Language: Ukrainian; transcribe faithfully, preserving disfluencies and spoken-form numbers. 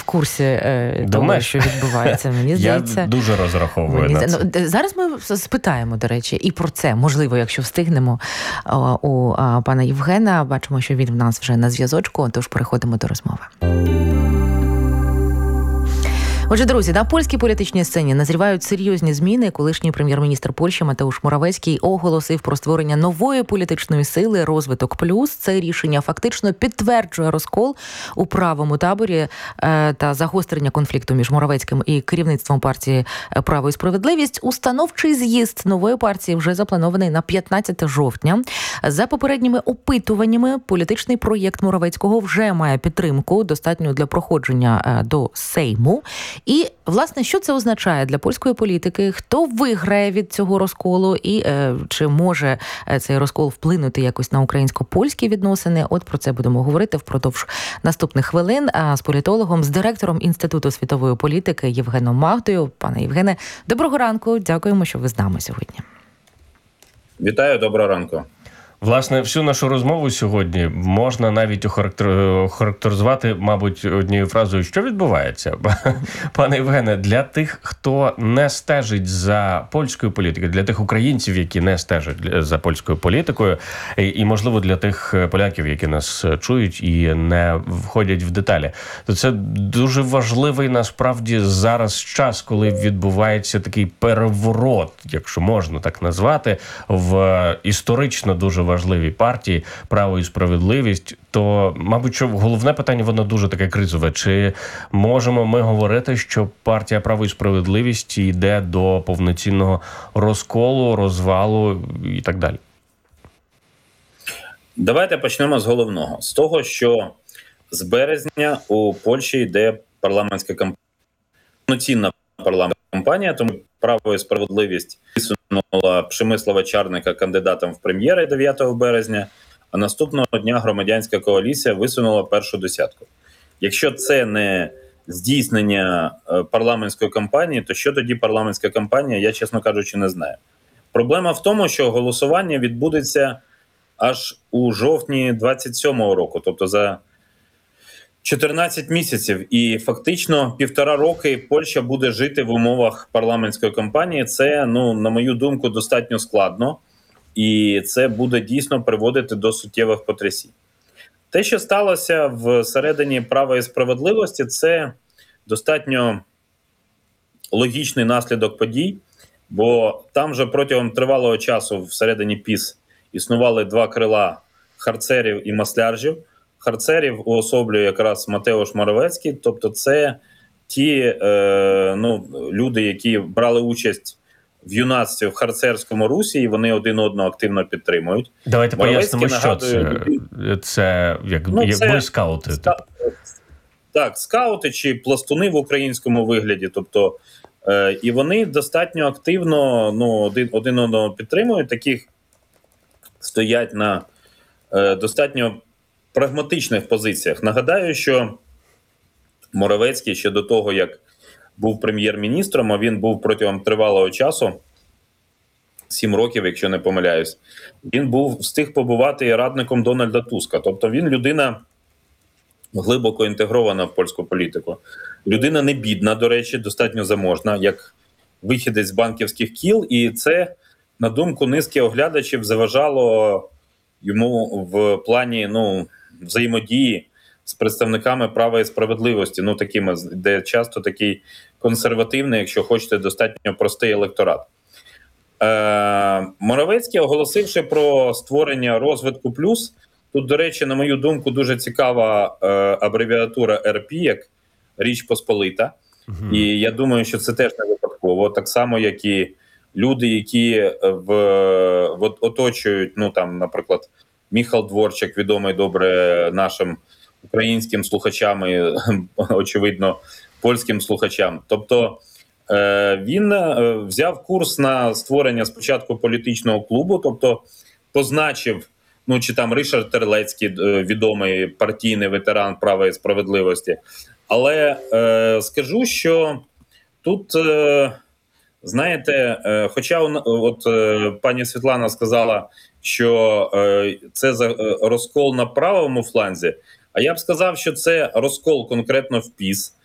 курсі е, того, що відбувається. Мені здається, я дуже розраховую мені, на це. Ну, зараз ми спитаємо, до речі, і про це, можливо, якщо встигнемо, у, у пана Євгена. Бачимо, що він в нас вже на зв'язочку, тож переходимо до розмови. Отже, друзі, на польській політичній сцені назрівають серйозні зміни. Колишній прем'єр-міністр Польщі Матеуш Моравецький оголосив про створення нової політичної сили «Розвиток плюс». Це рішення фактично підтверджує розкол у правому таборі та загострення конфлікту між Моравецьким і керівництвом партії «Право і справедливість». Установчий з'їзд нової партії вже запланований на п'ятнадцяте жовтня. За попередніми опитуваннями, політичний проєкт Моравецького вже має підтримку, достатньо для проходження до Сейму. І, власне, що це означає для польської політики? Хто виграє від цього розколу? І е, чи може цей розкол вплинути якось на українсько-польські відносини? От про це будемо говорити впродовж наступних хвилин а з політологом, з директором Інституту світової політики Євгеном Магдою. Пане Євгене, доброго ранку. Дякуємо, що ви з нами сьогодні. Вітаю, доброго ранку. Власне, всю нашу розмову сьогодні можна навіть охарактеризувати, мабуть, однією фразою, що відбувається. Пане Євгене, для тих, хто не стежить за польською політикою, для тих українців, які не стежать за польською політикою, і, можливо, для тих поляків, які нас чують і не входять в деталі, то це дуже важливий, насправді, зараз час, коли відбувається такий переворот, якщо можна так назвати, в історично дуже важливі партії «Право і справедливість», то, мабуть, що головне питання, воно дуже таке кризове. Чи можемо ми говорити, що партія «Право і справедливість» йде до повноцінного розколу, розвалу і так далі? Давайте почнемо з головного. З того, що з березня у Польщі йде парламентська кампанія. Повноцінна парламентська кампанія, тому «Право і справедливість» висунула Przemysława Czarnka кандидатом в прем'єри дев'ятого березня, а наступного дня громадянська коаліція висунула першу десятку. Якщо це не здійснення парламентської кампанії, то що тоді парламентська кампанія, я, чесно кажучи, не знаю. Проблема в тому, що голосування відбудеться аж у жовтні двадцять сьомого року, тобто за чотирнадцять місяців, і фактично півтора роки Польща буде жити в умовах парламентської кампанії. Це, ну, на мою думку, достатньо складно, і це буде дійсно приводити до суттєвих потрясінь. Те, що сталося всередині «Права і справедливості», це достатньо логічний наслідок подій, бо там же протягом тривалого часу всередині ПіС існували два крила – харцерів і масляржів. Харцерів уособлює якраз Матеуш Моравецький, тобто це ті е, ну, люди, які брали участь в юнацтві в харцерському русі, і вони один одного активно підтримують. Давайте пояснимо, що це. Це як ну, це, скаути. Ска... Так, скаути чи пластуни в українському вигляді. Тобто, е, і вони достатньо активно ну, один, один одного підтримують, таких стоять на е, достатньо прагматичних позиціях. Нагадаю, що Моравецький ще до того, як був прем'єр-міністром, а він був протягом тривалого часу, сім років, якщо не помиляюсь, він був встиг побувати і радником Дональда Туска. Тобто він людина глибоко інтегрована в польську політику. Людина не бідна, до речі, достатньо заможна, як вихідець з банківських кіл, і це, на думку низки оглядачів, заважало йому в плані, ну, взаємодії з представниками «Права і справедливості», ну такими, де часто такий консервативний, якщо хочете, достатньо простий електорат. Е, Моравецький, оголосивши про створення «Розвитку плюс», тут, до речі, на мою думку, дуже цікава е, абревіатура ар пі, як Річ Посполита. Угу. І я думаю, що це теж не випадково. Так само, як і люди, які в, в, оточують, ну там, наприклад, Міхал Дворчак, відомий добре нашим українським слухачам і, очевидно, польським слухачам. Тобто е, він е, взяв курс на створення спочатку політичного клубу, тобто позначив, ну чи там Ришард Терлецький, е, відомий партійний ветеран «Права і справедливості». Але е, скажу, що тут, е, знаєте, е, хоча от е, пані Світлана сказала, що е, це за е, розкол на правому фланзі, а я б сказав, що це розкол конкретно в ПіС.